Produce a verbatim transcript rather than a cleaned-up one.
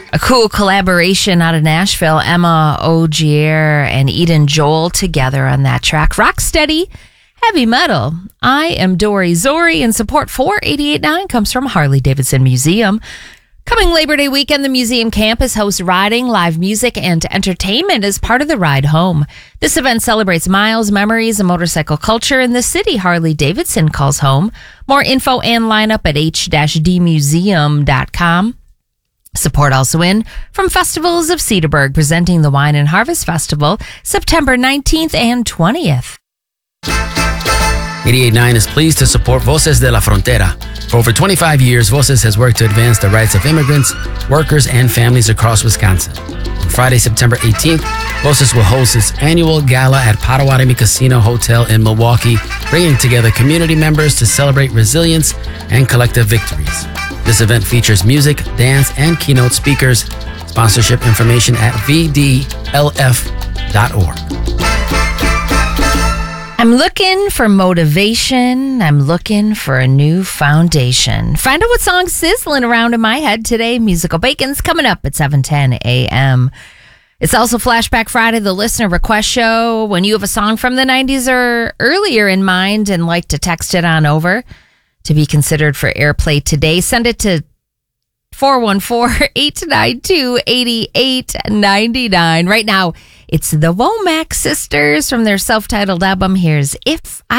A cool collaboration out of Nashville. Emma Ogier and Eden Joel together on that track. Rocksteady, heavy metal. I am Dory Zori, and support for eighty-eight point nine comes from Harley-Davidson Museum. Coming Labor Day weekend, the museum campus hosts riding, live music, and entertainment as part of the Ride Home. This event celebrates miles, memories, and motorcycle culture in the city Harley-Davidson calls home. More info and lineup at h d museum dot com. Support also in from Festivals of Cedarburg, presenting the Wine and Harvest Festival September nineteenth and twentieth. eighty-eight point nine is pleased to support Voces de la Frontera. For over twenty-five years, Voces has worked to advance the rights of immigrants, workers, and families across Wisconsin. On Friday, September eighteenth, Voces will host its annual gala at Potawatomi Casino Hotel in Milwaukee, bringing together community members to celebrate resilience and collective victories. This event features music, dance, and keynote speakers. Sponsorship information at v d l f dot org. I'm looking for motivation. I'm looking for a new foundation. Find out what song's sizzling around in my head today. Musical Bacon's coming up at seven ten a.m. It's also Flashback Friday, the listener request show. When you have a song from the nineties or earlier in mind and like to text it on over to be considered for airplay today, send it to four one four, eight nine two, eight eight nine nine. Right now, it's the Womack Sisters from their self-titled album. Here's If I